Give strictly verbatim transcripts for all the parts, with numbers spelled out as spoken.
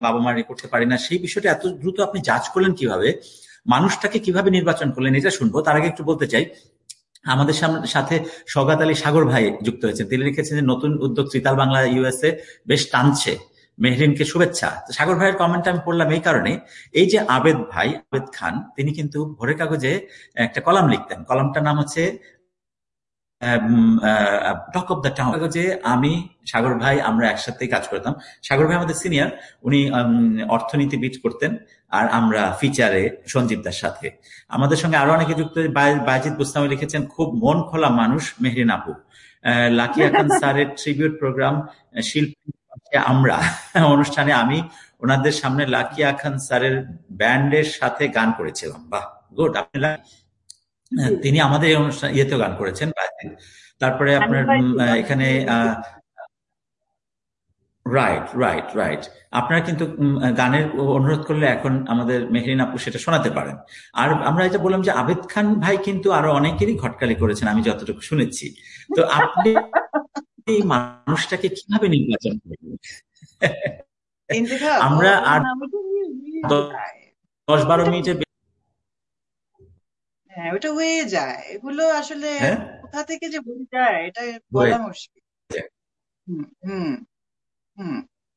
বাবা মারি করতে পারি না, সেই বিষয়টা এত দ্রুত আপনি জাজ করলেন কিভাবে, মানুষটাকে কিভাবে নির্বাচন করলেন, এটা শুনবো। তার আগে একটু বলতে চাই, আমাদের সাথে সওগাত আলী সাগর ভাই যুক্ত হয়েছেন। তিনি লিখেছেন যে নতুন উদ্যোগ ত্রিতাল বাংলা ইউএসএ বেশ টানছে, মেহরিনকে শুভেচ্ছা। সাগর ভাইয়ের কমেন্ট আমি পড়লাম এই কারণে, এই যে আবেদ ভাই, আবেদ খান, তিনি কিন্তু ভোরের কাগজে একটা কলাম লিখতেন। কলামটার নাম হচ্ছে টক অফ দ্য টাউন। কাগজে আমি, সাগর ভাই আমরা একসাথেই কাজ করতাম। সাগর ভাই আমাদের সিনিয়র, উনি অর্থনীতিবিদ করতেন, আর আমরা ফিচারে সঞ্জীবদার সাথে। আমাদের সঙ্গে আরো অনেকে যুক্ত। বায়েজিদ বুস্তামি লিখেছেন খুব মন খোলা মানুষ মেহরিন আপু। লাকিয়া খান স্যারের ট্রিবিউট প্রোগ্রাম শিল্পী আমরা অনুষ্ঠানে আমি ওনাদের সামনে লাকিয়া খান স্যারের ব্যান্ডের সাথে গান করেছিলাম। বাহ, গুড। আপনি তিনি আমাদের এই অনুষ্ঠান ইয়েতেও গান করেছেন। তারপরে আপনার এখানে রাইট রাইট রাইট আপনারা কিন্তু গানের অনুরোধ করলে এখন আমাদের মেহরিন আপু সেটা শোনাতে পারেন। আর আমরা এটা বললাম যে আবেদ খান ভাই কিন্তু আরো অনেকেরই ঘটকালি করেছেন, আমি যতটুকু শুনেছি। তো আপনি এই মানুষটাকে কিভাবে নির্বাচন করবেন? আমরা আর দশ বারো মিনিটের হ্যাঁ, ওটা হয়ে যায়। এগুলো আসলে কোথা থেকে যে বলে যায় এটা বলা মুশকিল। হুম হুম হুম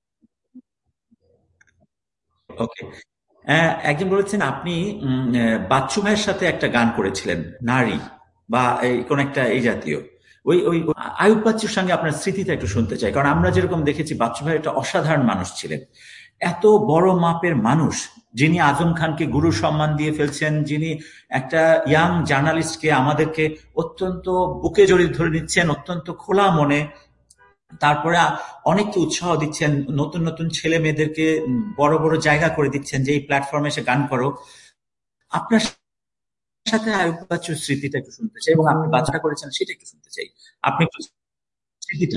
ওকে। একজন বলেছেন আপনি বাচ্চু ভাইয়ের সাথে একটা গান করেছিলেন, নারী বা কোন একটা এই জাতীয়। ওই ওই আয়ুব বাচ্চুর সঙ্গে আপনার স্মৃতিটা একটু শুনতে চাই, কারণ আমরা যেরকম দেখেছি বাচ্চু ভাই একটা অসাধারণ মানুষ ছিলেন, এত বড় মাপের মানুষ, যিনি আজম খানকে গুরু সম্মান দিয়ে ফেলছেন, যিনি একটা ইয়াং জার্নালিস্টকে আমাদেরকে অত্যন্ত বুকে জড়িয়ে ধরে নিচ্ছেন অত্যন্ত খোলা মনে, তারপরে অনেককে উৎসাহ দিচ্ছেন, নতুন নতুন ছেলে মেয়েদেরকে বড় বড় জায়গা করে দিচ্ছেন যে এই প্ল্যাটফর্মে এসে গান করো। আপনার সাথে আয়ুব বাচ্চুর স্মৃতিটা একটু শুনতে চাই, এবং আপনি বাচ্চাটা করেছেন সেটা একটু শুনতে চাই। আপনি একটু স্মৃতিটা।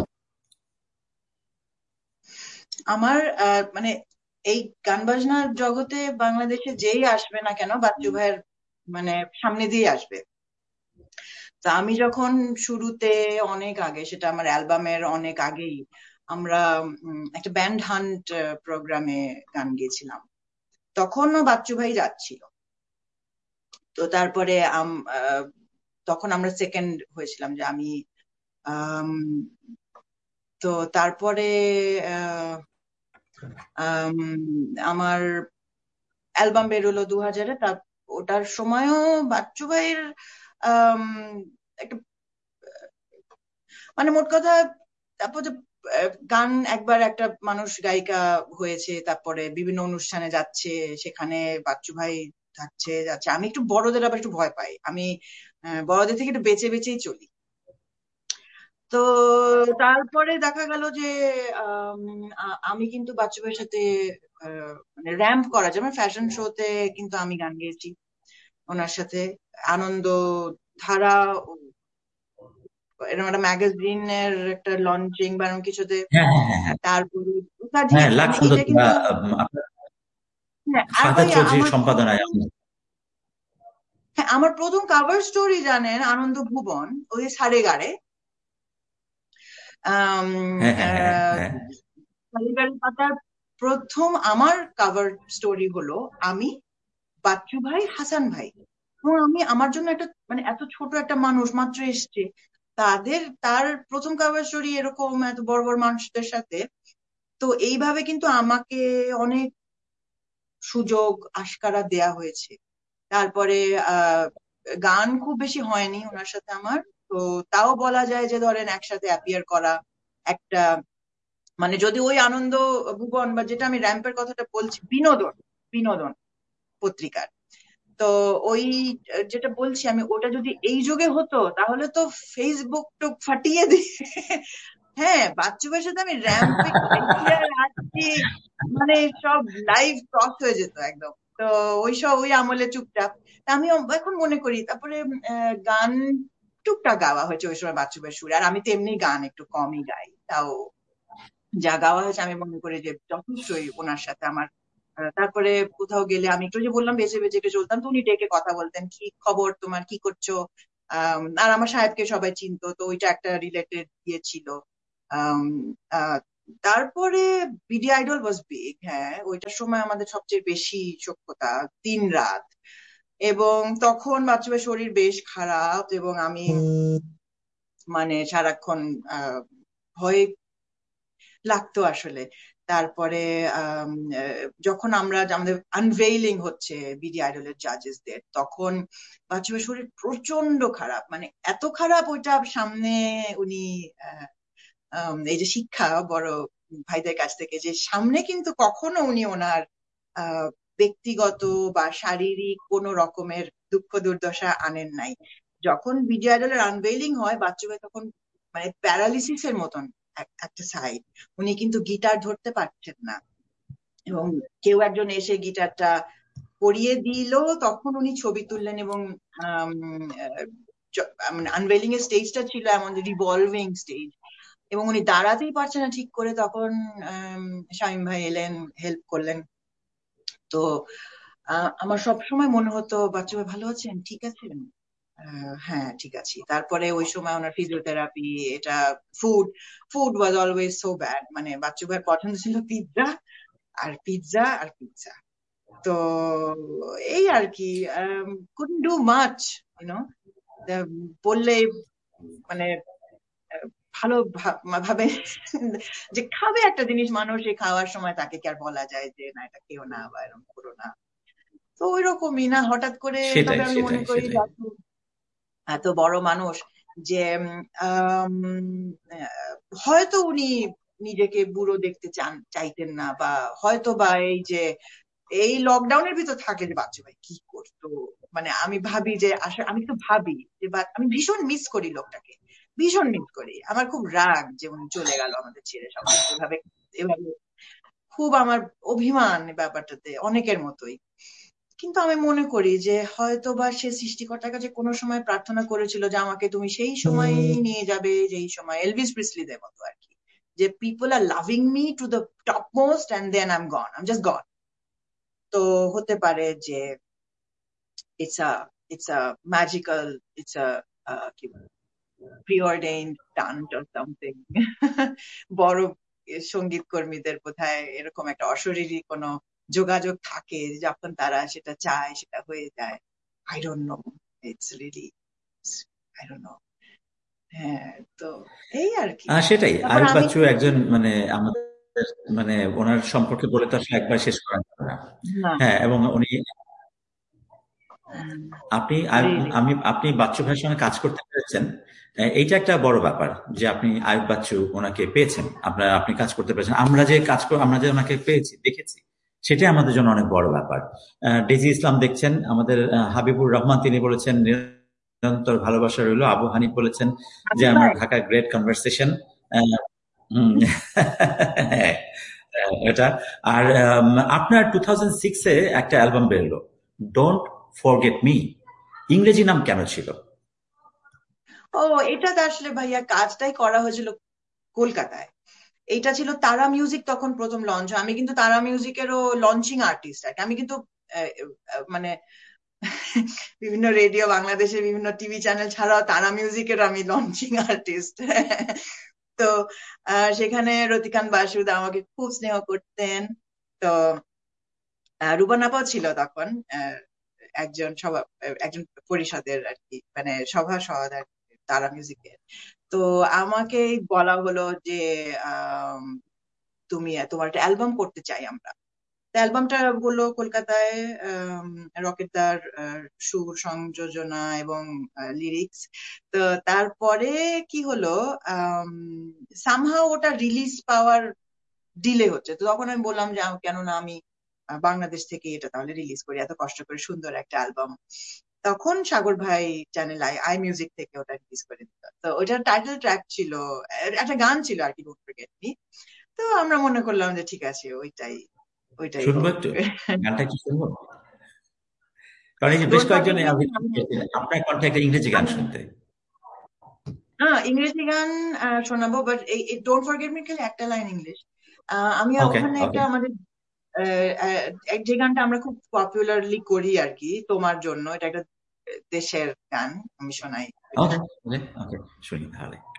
আমার মানে এই গান বাজনার জগতে বাংলাদেশে যেই আসবে না কেন বাচ্চু ভাইয়ের মানে সামনে দিয়ে আসবে। তা আমি যখন শুরুতে অনেক আগে, সেটা আমার অ্যালবামের অনেক আগেই, আমরা একটা ব্যান্ড হান্ট প্রোগ্রামে গান গেয়েছিলাম, তখনও বাচ্চু ভাই যাচ্ছিল। তো তারপরে তখন আমরা সেকেন্ড হয়েছিলাম, যে আমি তো তারপরে আমার অ্যালবাম বেরোলো দু হাজারে, তা ওটার সময়ও বাচ্চু ভাইয়ের একটা মানে মোট কথা, তারপর গান একবার একটা মানুষ গায়িকা হয়েছে, তারপরে বিভিন্ন অনুষ্ঠানে যাচ্ছে, সেখানে বাচ্চু ভাই থাকছে যাচ্ছে। আমি একটু বড়দের আবার একটু ভয় পাই, আমি বড়দের থেকে একটু বেঁচে বেঁচেই চলি। তো তারপরে দেখা গেল যে আমি কিন্তু বাচ্চু ভাইয়ের সাথে মানে র্যাম্প করা, যেমন ফ্যাশন শোতে কিন্তু আমি গান গেয়েছি ওনার সাথে, আনন্দ ধারা এরকম একটা ম্যাগাজিনের একটা লঞ্চিং বা এরকম কিছুতে, তারপরে এটা কিন্তু হ্যাঁ আমার প্রথম কাভার স্টোরি জানেন আনন্দ ভুবন, ওই সাড়ে গাড়ে পাতার প্রথম আমার কাভার স্টোরি হলো আমি, বাচ্চু ভাই, হাসান ভাই। আমি আমার জন্য একটা মানে এত ছোট একটা মানুষ মাত্র এসছে, তাদের তার প্রথম কাভার স্টোরি এরকম এত বড় বড় মানুষদের সাথে। তো এইভাবে কিন্তু আমাকে অনেক সুযোগ আশকারা দেয়া হয়েছে। তারপরে আহ গান খুব বেশি হয়নি ওনার সাথে আমার, তো তাও বলা যায় যে ধরেন একসাথে অ্যাপিয়ার করা একটা মানে, যদি ওই আনন্দ ভুবন বা যেটা আমি র্যাম্পের কথাটা বলছি, বিনোদন বিনোদন পত্রিকার, তো ওই যেটা বলছি আমি, ওটা যদি এই যুগে হতো তাহলে তো ফেসবুক টুক ফাটিয়ে দিয়ে হ্যাঁ বাচ্চু ভাইয়ের সাথে আমি র্যাম্পে আসছি মানে সব লাইভ ক্রস হয়ে যেত একদম। তো ওই সব ওই আমলে চুপচাপ, আমি এখন মনে করি। তারপরে গান টুকটাক গাওয়া হয়েছে ওই সময় বাচ্চু ভাইয়ের সুরে, আর আমি তো এমনি গান একটু কমই গাই, তাও যা গাওয়া হয়েছে আমি মনে করি যে যথেষ্টই ওনার সাথে আমার। তারপরে কোথাও গেলে আমি একটু যে বললাম বেঁচে বেঁচে একটু চলতাম, তো উনি ডেকে কথা বলতেন, কি খবর তোমার, কি করছো। আর আমার সাহেবকে সবাই চিনতো, তো ওইটা একটা রিলেটেড ইয়ে ছিল। তারপরে বিডি আইডল ওয়াজ বিগ, হ্যাঁ ওইটার সময় আমাদের সবচেয়ে বেশি সখ্যতা, তিন রাত। এবং তখন বাচ্চুর শরীর বেশ খারাপ এবং আমি মানে সারাক্ষণ আহ ভয় লাগতো আসলে। তারপরে আম, আহ, যখন আমরা আমাদের আনভেইলিং হচ্ছে বিডি আইডলের জাজেসদের, তখন বাচ্চুর শরীর প্রচন্ড খারাপ, মানে এত খারাপ ওইটা সামনে উনি আহ, আম, এই যে শিক্ষা বড় ভাইদের কাছ থেকে, যে সামনে কিন্তু কখনো উনি ওনার আহ ব্যক্তিগত বা শারীরিক কোনো রকমের দুঃখ দুর্দশা আনেন নাই। যখন বিডি আইডলের আনভেইলিং হয় বাচ্চু ভাই তখন মানে প্যারালিসিস এর মতন এক- একটা সাইড, উনি কিন্তু গিটার ধরতে পারছেন না, এবং কেউ একজন এসে গিটারটা পরিয়ে দিল, তখন উনি ছবি তুললেন। এবং আনভেইলিং এর স্টেজটা ছিল এমন রিভলভিং স্টেজ, এবং উনি দাঁড়াতেই পারছেন না ঠিক করে, তখন আম, শামীম ভাই এলেন, হেল্প করলেন। তো আহ, আমার সব সময় মনে হতো বাচ্চু ভাই ভালো আছেন, ঠিক আছেন? আহ, হ্যাঁ ঠিক আছে। তারপরে ওই সময় ওনার ফিজিওথেরাপি, এটা food food was always so bad, মানে বাচ্চু ভাইয়ের পছন্দ ছিল পিৎজা আর পিৎজা আর পিৎজা। তো এই আর কি, কুডন্ট ডু মাচ, ইউনো, বললে মানে আহ, ভালো ভা- ভাবে যে খাবে একটা জিনিস মানুষ, এই খাওয়ার সময় তাকে কি আর বলা যায় যে না এটা খেও না বা এরকম করো না। তো ওই রকমই না হঠাৎ করে। তবে সেটাই আমি মনে সেটাই করি সেটাই যে এত এত বড় মানুষ যে উম, আম, আহ, হয়তো উনি নিজেকে বুড়ো দেখতে চান চাইতেন না, বা হয়তো বা এই যে এই লকডাউনের ভিতর থাকে যে বাচ্চা ভাই কি করতো, মানে আমি ভাবি যে আসলে আমি তো ভাবি যে বা- আমি ভীষণ মিস করি লোকটাকে, ভীষণ মিস করি। আমার খুব রাগ যে উনি চলে গেল আমাদের ছেড়ে সব এভাবে এভাবে, খুব আমার অভিমান এই ব্যাপারটাতে, অনেকের মতোই। কিন্তু আমি মনে করি যে হয়তো বা সে সৃষ্টিকর্তার কাছে কোনো সময় প্রার্থনা করেছিল যে আমাকে তুমি সেই সময় নিয়ে যাবে যেই সময় এলভিস প্রিসলিদের মতো আর কি, যে people R loving me to the top most and then I am gone, I am just গন। তো হতে পারে যে it's a it's a magical, it's a কি প্রিঅর্ডেইনড টান্ট অর সামথিং। বড় সঙ্গীত কর্মীদের বোধহয় এরকম একটা অশরীরী কোনো যোগাযোগ থাকে, যখন তারা সেটা চায় সেটা হয়ে যায়। I don't know, it's really I don't know. হ্যাঁ, তো এই আর কি। আহ সেটাই, তারপর আয়ুব আমি বাচ্চু একজন মানে আমাদের মানে ওনার সম্পর্কে বলে তো আসলে একবার শেষ করা যাবে না। না, হ্যাঁ, এবং উনি হুম, আপনি আয়ুব- রিয়েলি আমি আপনি বাচ্চু ভাইয়ের সঙ্গে কাজ করতে পেরেছেন, আহ, এইটা একটা বড় ব্যাপার যে আপনি আয়ুব বাচ্চু ওনাকে পেয়েছেন, আপনার আপনি কাজ করতে পেরেছেন। আমরা যে কাজ কর আমরা যে ওনাকে পেয়েছি দেখেছি, সেটাই আমাদের জন্য অনেক বড় ব্যাপার। আহ, ডেজি ইসলাম দেখছেন, আমাদের আহ, হাবিবুর রহমান তিনি বলেছেন নিরন্তর ভালোবাসা রইল। আবু হানিফ বলেছেন যে হাবিব আমার ভাই। Dhaka great conversation. হুম। হ্যাঁ, এটা। আর আম, আপনার টু থাউজেন্ড সিক্সে একটা অ্যালবাম বেরোলো, ডোন্ট ফরগেট মি। ইংরেজি নাম কেন ছিল? ও, এটা তো আসলে ভাইয়া কাজটাই করা হয়েছিল কলকাতায়। এইটা ছিল তারা মিউজিক, তখন প্রথম লঞ্চ। আমি কিন্তু তারা মিউজিকেরও লঞ্চিং আর্টিস্ট আর কি। আমি কিন্তু আহ, আহ, মানে বিভিন্ন রেডিও, বাংলাদেশের বিভিন্ন টিভি চ্যানেল ছাড়াও তারা মিউজিকের আমি লঞ্চিং আর্টিস্ট। তো আহ, সেখানে রতিকান বাসুদ আমাকে খুব স্নেহ করতেন। তো আহ, রুবান আপাও ছিল তখন আহ, একজন সভা একজন পরিষদের আর কি, মানে সভা সদ আর কি, তারা মিউজিকের। তো আমাকে বলা হলো যে আম, তুমি তোমার একটা অ্যালবাম করতে চাই আমরা। অ্যালবামটা হলো কলকাতায়, রকেটদার সুর সংযোজনা এবং লিরিক্স। তো তারপরে কি হলো, সামহাও ওটা রিলিজ পাওয়ার ডিলে হচ্ছে। তো তখন আমি বললাম যে আম- কেননা আমি আহ, বাংলাদেশ থেকে এটা তাহলে রিলিজ করি, এত কষ্ট করে সুন্দর একটা অ্যালবাম। তখন সাগর ভাই চ্যানেল আই আই মিউজিক থেকে ওটা রিলিজ করে দিত। তো ওটার টাইটেল ট্র্যাক ছিল, আহ, একটা গান ছিল আর কি, ডোন্ট ফরগেট মি। তো আমরা মনে করলাম যে ঠিক আছে ওইটাই ওইটাই শুনবো হোক। একটু, গানটা একটু শুনবো, কারণ এই যে বেশ ডোন্ট কয়েকজন ফরগেট মি আমি আমি আপনার কণ্ঠে একটা ইংরেজি গান আমি শুনতে। হ্যাঁ ইংরেজি গান আহ, শোনাবো, বাট এই ডোন্ট ফরগেট মি খালি একটা লাইন ইংলিশ। আমি ওকে ওখানে ওকে একটা আমাদের আহ, আহ, এক যে গানটা আমরা খুব পপুলারলি করি আর কি, তোমার জন্য, এটা একটা দেশের গান, আমি শোনাই এটা। ওকে ওকে ওকে, শুনি তাহলে।